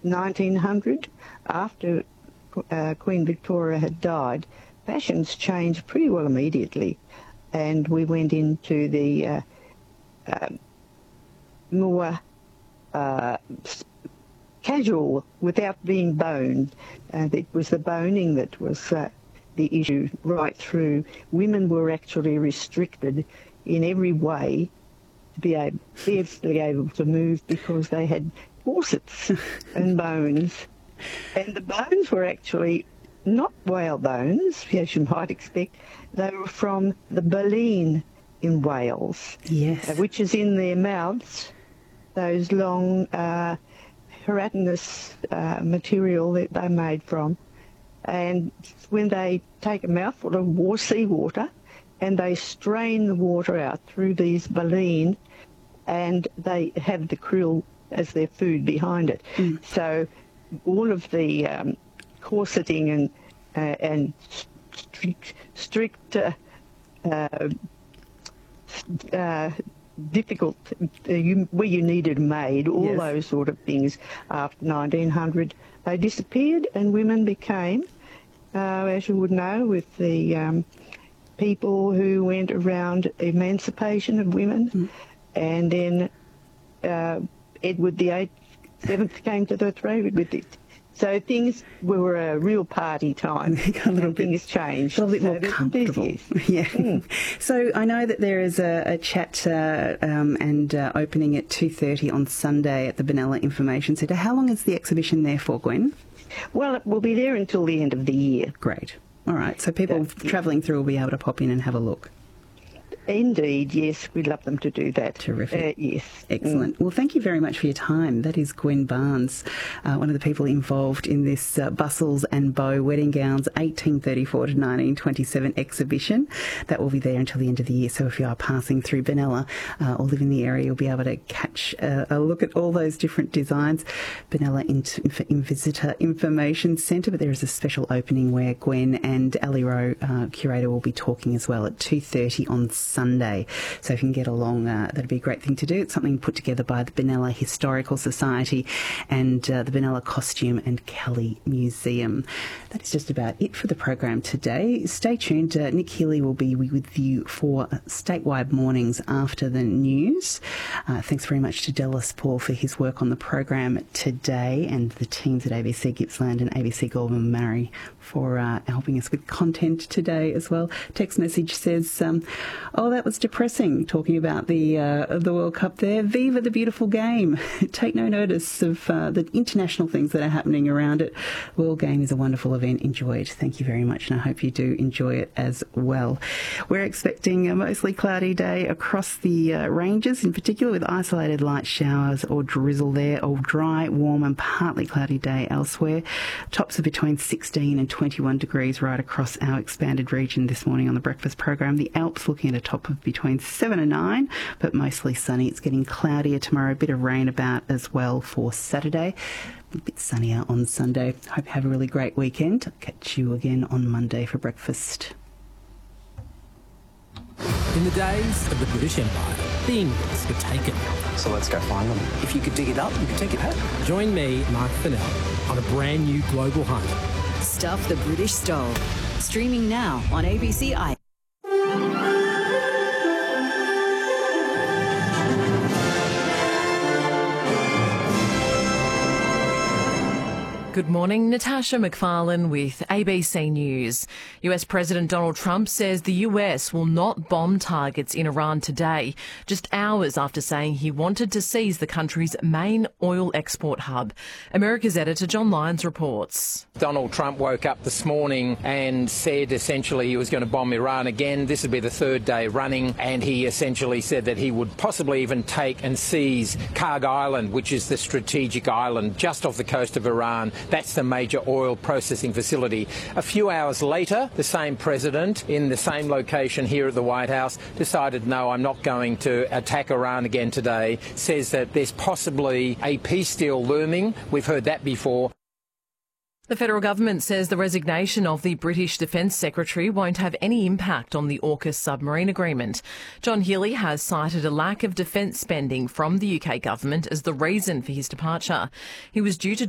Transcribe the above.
1900, after Queen Victoria had died, fashions changed pretty well immediately, and we went into the more casual, without being boned. And it was the boning that was the issue right through. Women were actually restricted in every way to be able to move because they had corsets and bones. And the bones were actually not whale bones, as you might expect. They were from the baleen in whales, yes, which is in their mouths, those long keratinous material that they're made from. And when they take a mouthful of seawater and they strain the water out through these baleen, and they have the krill as their food behind it. So all of the corseting and strict difficult, where you needed maid, all yes, those sort of things after 1900, they disappeared, and women became, as you would know, with the people who went around emancipation of women, and then Edward VIII came to the throne with it. So things were a real party time. A little bit, things changed. A little bit more comfortable. Yeah. So I know that there is a chat and opening at 2:30 on Sunday at the Benalla Information Centre. How long is the exhibition there for, Gwen? Well, it will be there until the end of the year. Great. All right. So people travelling through will be able to pop in and have a look. Indeed, yes. We'd love them to do that. Terrific. Yes. Excellent. Well, thank you very much for your time. That is Gwen Barnes, one of the people involved in this Bustles and Bow Wedding Gowns 1834 to 1927 exhibition. That will be there until the end of the year. So if you are passing through Benalla or live in the area, you'll be able to catch a look at all those different designs. Benalla Visitor Information Centre, but there is a special opening where Gwen and Ali Rowe, curator, will be talking as well at 2:30 on Sunday. So if you can get along, that'd be a great thing to do. It's something put together by the Benalla Historical Society and the Benalla Costume and Kelly Museum. That is just about it for the program today. Stay tuned. Nick Healy will be with you for statewide mornings after the news. Thanks very much to Dallas Paul for his work on the program today, and the teams at ABC Gippsland and ABC Goulburn Murray for helping us with content today as well. Text message says, oh, that was depressing, talking about the World Cup there. Viva the beautiful game. Take no notice of the international things that are happening around it. World Game is a wonderful event. Enjoy it. Thank you very much, and I hope you do enjoy it as well. We're expecting a mostly cloudy day across the ranges, in particular with isolated light showers or drizzle there, or dry, warm and partly cloudy day elsewhere. Tops are between 16 and 21 degrees right across our expanded region this morning on the breakfast program. The Alps looking at a top of between 7 and 9, but mostly sunny. It's getting cloudier tomorrow, a bit of rain about as well for Saturday. A bit sunnier on Sunday. Hope you have a really great weekend. I'll catch you again on Monday for breakfast. In the days of the British Empire, things were taken. So let's go find them. If you could dig it up, you could take it home. Join me, Mark Fennell, on a brand new global hunt. Stuff the British Stole. Streaming now on ABC iPlayer. Good morning, Natasha McFarlane with ABC News. US President Donald Trump says the US will not bomb targets in Iran today, just hours after saying he wanted to seize the country's main oil export hub. America's editor John Lyons reports. Donald Trump woke up this morning and said essentially he was going to bomb Iran again. This would be the third day running, and he essentially said that he would possibly even take and seize Karg Island, which is the strategic island just off the coast of Iran. That's the major oil processing facility. A few hours later, the same president in the same location here at the White House decided, no, I'm not going to attack Iran again today, says that there's possibly a peace deal looming. We've heard that before. The federal government says the resignation of the British Defence Secretary won't have any impact on the AUKUS submarine agreement. John Healey has cited a lack of defence spending from the UK government as the reason for his departure. He was due to